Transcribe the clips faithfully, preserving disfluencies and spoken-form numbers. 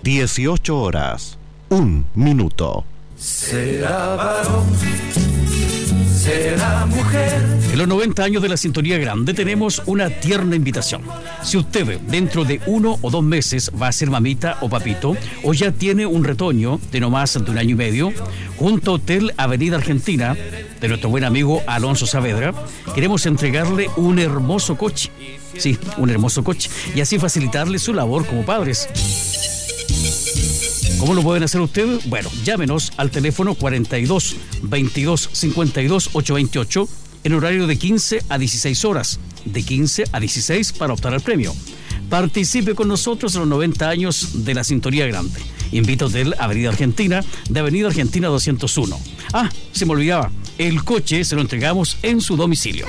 dieciocho horas, un minuto. Será varón, será mujer. En los noventa años de la Sintonía Grande tenemos una tierna invitación. Si usted dentro de uno o dos meses va a ser mamita o papito, o ya tiene un retoño de no más de un año y medio, junto a Hotel Avenida Argentina, de nuestro buen amigo Alonso Saavedra, queremos entregarle un hermoso coche. Sí, un hermoso coche. Y así facilitarle su labor como padres. ¿Cómo lo pueden hacer ustedes? Bueno, llámenos al teléfono cuarenta y dos, veintidós, cincuenta y dos, ochocientos veintiocho en horario de quince a dieciséis horas, de quince a dieciséis para optar al premio. Participe con nosotros en los noventa años de la Sintonía Grande. Invito Hotel Avenida Argentina, de Avenida Argentina doscientos uno. Ah, se me olvidaba, el coche se lo entregamos en su domicilio.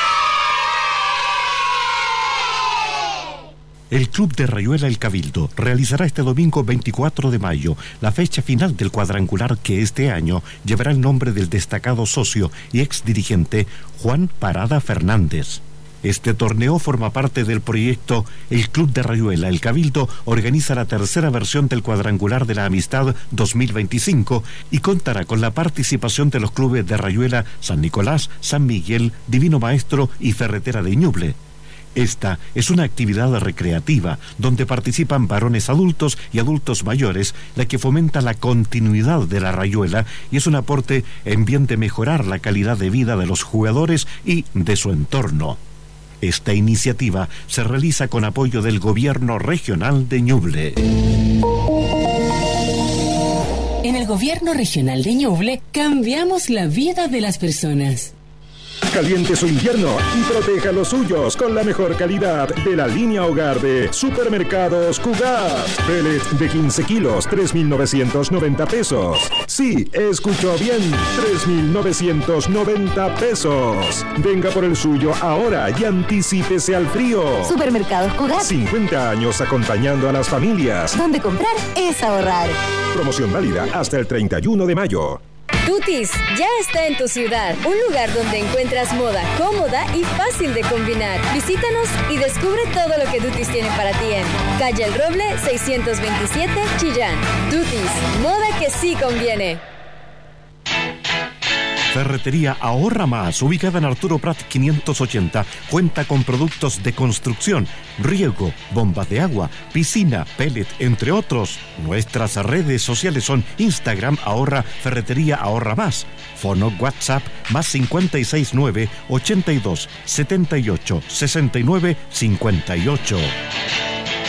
El Club de Rayuela El Cabildo realizará este domingo veinticuatro de mayo la fecha final del cuadrangular que este año llevará el nombre del destacado socio y exdirigente Juan Parada Fernández. Este torneo forma parte del proyecto El Club de Rayuela El Cabildo organiza la tercera versión del cuadrangular de la Amistad dos mil veinticinco y contará con la participación de los clubes de Rayuela San Nicolás, San Miguel, Divino Maestro y Ferretera de Ñuble. Esta es una actividad recreativa donde participan varones adultos y adultos mayores, la que fomenta la continuidad de la rayuela y es un aporte en bien de mejorar la calidad de vida de los jugadores y de su entorno. Esta iniciativa se realiza con apoyo del Gobierno Regional de Ñuble. En el Gobierno Regional de Ñuble cambiamos la vida de las personas. Caliente su invierno y proteja los suyos con la mejor calidad de la línea hogar de Supermercados Cugat. Pellet de quince kilos, tres mil novecientos noventa pesos. Sí, escuchó bien, tres mil novecientos noventa pesos. Venga por el suyo ahora y anticípese al frío. Supermercados Cugat. cincuenta años acompañando a las familias. Donde comprar es ahorrar. Promoción válida hasta el treinta y uno de mayo. Tutis ya está en tu ciudad, un lugar donde encuentras moda cómoda y fácil de combinar. Visítanos y descubre todo lo que Tutis tiene para ti en Calle El Roble seiscientos veintisiete, Chillán. Tutis, moda que sí conviene. Ferretería Ahorra Más, ubicada en Arturo Prat quinientos ochenta, cuenta con productos de construcción, riego, bombas de agua, piscina, pellet, entre otros. Nuestras redes sociales son Instagram Ahorra Ferretería Ahorra Más, fono WhatsApp más cincuenta y seis nueve, ochenta y dos, setenta y ocho, sesenta y nueve, cincuenta y ocho.